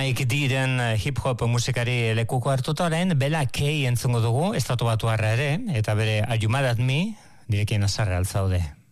Mike Deeren hip-hop musikari lekuko hartuta orain, Bella Kay entzungo dugu, estatu batuarra ere, eta bere Are You Mad At Me, direkien azarra altzaude.